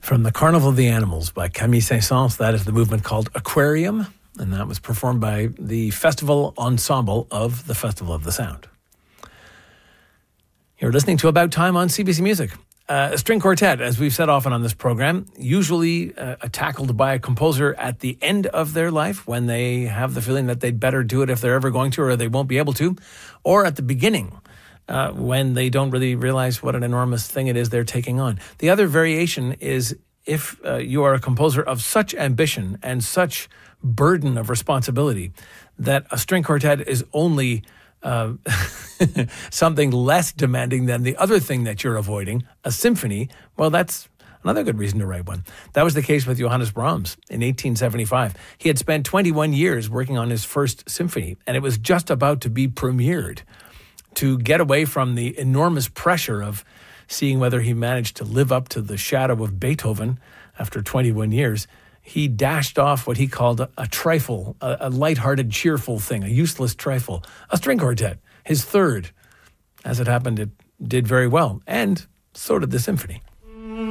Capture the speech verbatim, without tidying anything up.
From the Carnival of the Animals by Camille Saint-Saëns, that is the movement called Aquarium, and that was performed by the Festival Ensemble of the Festival of the Sound. You're listening to About Time on C B C Music. Uh, a string quartet, as we've said often on this program, usually uh, tackled by a composer at the end of their life when they have the feeling that they'd better do it if they're ever going to or they won't be able to, or at the beginning uh, when they don't really realize what an enormous thing it is they're taking on. The other variation is if uh, you are a composer of such ambition and such burden of responsibility that a string quartet is only Uh, something less demanding than the other thing that you're avoiding, a symphony, well, that's another good reason to write one. That was the case with Johannes Brahms in eighteen seventy-five. He had spent twenty-one years working on his first symphony, and it was just about to be premiered. To get away from the enormous pressure of seeing whether he managed to live up to the shadow of Beethoven after twenty-one years, he dashed off what he called a, a trifle, a, a lighthearted, cheerful thing, a useless trifle, a string quartet, his third. As it happened, it did very well, and so did the symphony.